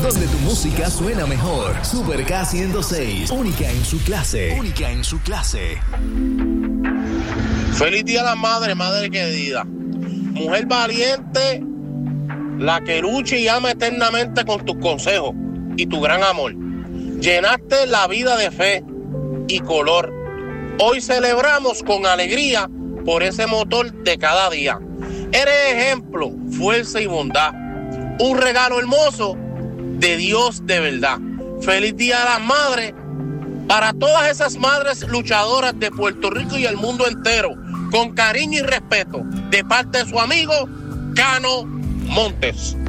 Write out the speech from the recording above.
donde tu música suena mejor. Super K106, única en su clase. Única en su clase. Feliz día a la madre, madre querida. Mujer valiente, la que lucha y ama eternamente con tus consejos y tu gran amor. Llenaste la vida de fe y color. Hoy celebramos con alegría por ese motor de cada día. Eres ejemplo, fuerza y bondad. Un regalo hermoso de Dios de verdad. Feliz día a las madres para todas esas madres luchadoras de Puerto Rico y el mundo entero. Con cariño y respeto de parte de su amigo Cano Montes.